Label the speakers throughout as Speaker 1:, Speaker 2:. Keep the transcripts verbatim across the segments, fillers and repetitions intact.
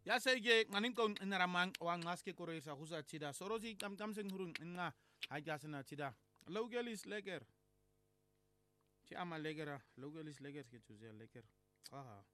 Speaker 1: Ya sege nganing kon inaramang wang maske kore sa kusa chida sorosi kam kam sing hurun nga hajasana chida logelis leger chi ama legera logelis leger ke chuze leger aha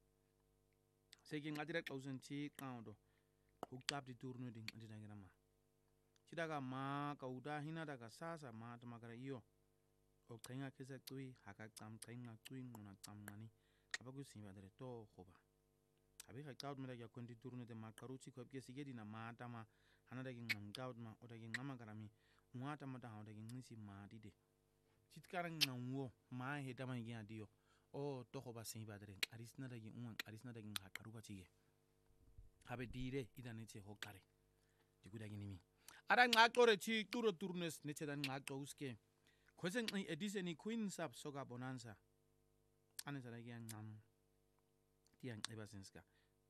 Speaker 1: sege ngadire kausen chi kaudo hukap di turno ding andi nagirama chida ga ma kauda hina daga sasa ma tamagara iyo o kainga kesa tui haka kam kainga tui ngona kam ngani abagu simba dere to khoba abi ka cloud mera ya kondi turno de makaruchi ko ke sige dina mata ma hana da ngam cloud ma o da ngama garami muata mata ha da ngisi ma dide chitkaran ngwo ma he da ma ngi adio o to ko ba simba dere arisna da ngi un arisna da ngi hakaru ba chige habe dire idane che ho kare diguda ngi mi ara nga tore chi turo turnes ne che dan nga to uske kosen edition ni queen sub soga bonanza ane sa da ngi ngam tiang ebasenska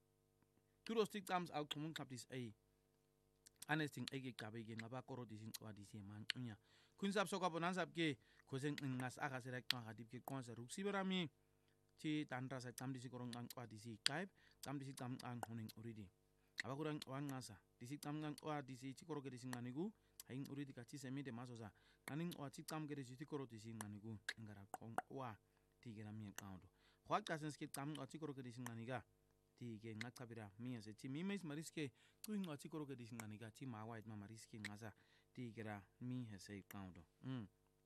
Speaker 1: turo stick times out kumun kaptis ai anesting ege kabe ge ngaba koro disin wa disi man unya kun sab soka bonanza ke kosen ngas aka sera kan hadip ke konsa ruksi berami ci tantra sa tam disi korong ang wa disi kaib tam disi tam ang huning uridi aba kurang wan ngasa disi tam ang wa disi ci koro ke disi nganigu haing uridi ka ci semi de masosa kaning wa ci tam ke disi ci koro disi nganigu ngara kong wa tigera mi kaundo kwa kasen ski tam wa ci koro ke disi nganiga ti ke ngakabira mia se ti mi mes mariske tu ngo ti koro ke dis ngani ga ti ma white ma mariske ngaza ti kera mi he se kaundo mm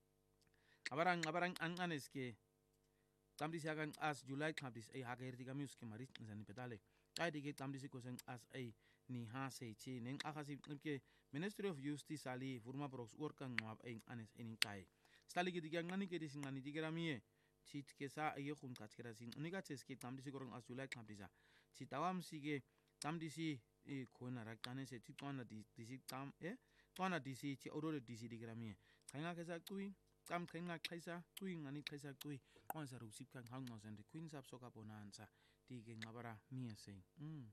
Speaker 1: abarang abarang an aneske tam dis yagan as july tam dis ai haga erti ga miuske maris nzani pedale ai dige tam dis ko sen as ai ni ha se ti nen akasi ke ministry of justice ali furma prox work kan ma ai anes enin kai stali ke dige ngani ke dis ngani dige ramie chit ke sa ayo khun kat kera sin uniga cheske tam dis korong as july tam disa ci tawam sige tam disi e kona rakane se ti kona disi tam e kona disi ci orore disi digrami kanga kesa kui tam kanga kaisa kui ngani kaisa kui on sa rusip kan hang no sen queen sap soka bonanza ti ge ngabara mie se mm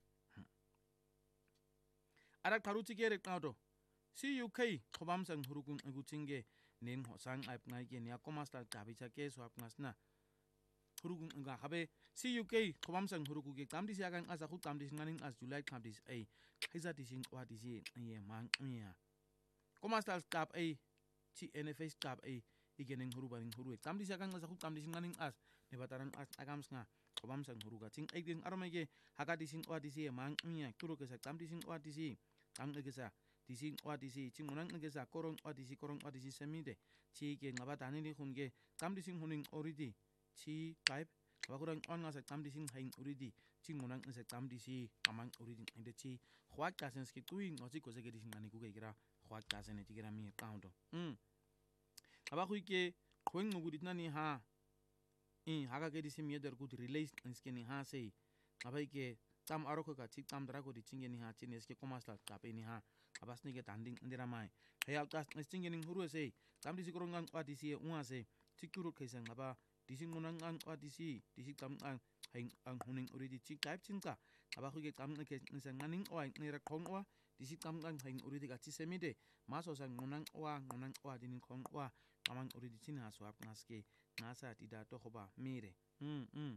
Speaker 1: ara karuti gere kaudo si uk khobam sang hurugun agutinge nen hosang aip ngai ge nya komasta kabicha ke so apnasna hurugun nga habe si uk khobam sang hurugu ge tam disi agang asa khu tam disi nganing as july tam disi ai khaisa disi wa disi ye mang nya komasta kap ai ci nfs kap ai igeneng hurubaning huru tam disi agang asa khu tam disi nganing as ne bataran as agam nga khobam sang huruga ting ai gen aromege haga disi wa disi ye mang nya turo ke sa tam disi wa disi tam ge sa disi wa disi chingunang ge sa korong wa disi korong wa disi semide ci ge ngaba tani ni khunge tam disi huning oridi ci type wakurang on nga sa tam disi haing uridi chingunang sa tam disi amang uridi inde ci khwat ka sen ski tuing ngochi ko se ge disi ngani ku ge gira khwat ka sen ti gira mi kaundo mm aba khu ke khoing ngugu ditna ni ha in haga ge disi mi der ku release ski ni ha sei aba ke tam aroko ka ci tam dra ko di chinge ni ha chin ski komasla ka pe ni ha abas ni ge tanding ndira mai hayal tas chinge ni huru sei tam disi korongang wa disi unga sei tikuru kaisang aba disi ngunang ang wa disi disi tam ang haing ang huning uridi chi type chinka aba khuge tam ke nisang nganing oai ni ra khong wa disi tam ang haing uridi ka chi semide maso sang ngunang wa ngunang wa dinin khong wa amang uridi chin ha swap ngaske ngasa tida to khoba mire mm mm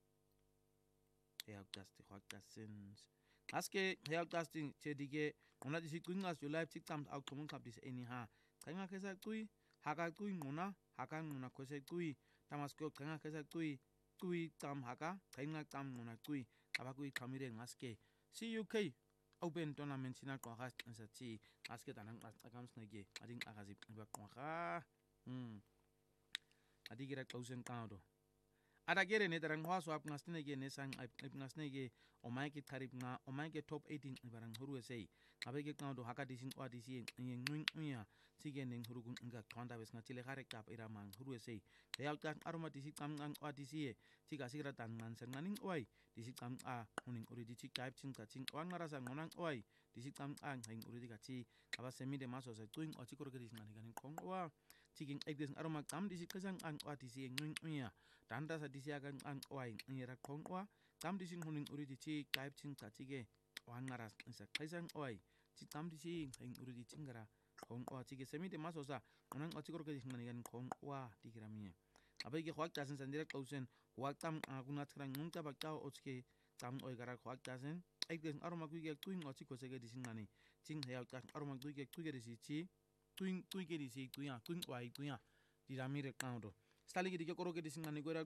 Speaker 1: health test hot testins aske health testing che dige ona disi kuingas your life tik tam out komun kap dis any ha kanga kesa kui haga kui ngona haga ngona kose kui tamasko kanga kesa kui kui tam haga kanga tam ngona kui aba kui kamire ngaske si uk open tournament sina ko has sa chi aske tanang akam snage ading akazip ba ko ha hmm adigira closing count ada gere ne darang hwa swap ngasne ge ne sang ip ngasne ge o mai ke tarip nga o mai ke top eighteen barang huru sei abe ge kaundo haka disin kwa disi ngeng nging nya sige neng huru gun nga kwanda wes nga chile kharek tap ira mang huru sei real kan aroma disi kam ngang kwa disi tiga sigra tan ngan sang nganing oi disi kam a huning uri disi type chin ka chin wan ngara sang ngonang oi disi kam ang haing uri ka chi aba semi de maso sa tuing o chikor ge disi ngani ganing kong wa chiking egg des aroma kam disi kasang ang kwa disi nging nya tanda sa disi agang ang oai ngira kong wa tam disi huning uri di chi kaip chin ka chige wan ngara sa kaisang oai chi tam disi hing uri di chingara kong wa chige semi de maso sa unang o chikor ke ngani gan kong wa digira mi abai ge khwak tasen san direct klausen wa tam aguna trang nung ta bakta o chike tam oi gara khwak tasen aike aroma kuike tuing o tiko sege disingani ting hea tak aroma kuike kuike disi chi tuing tuike disi tuing tuing wai tuing di ramire kaudo stali ki dike koro ke disingani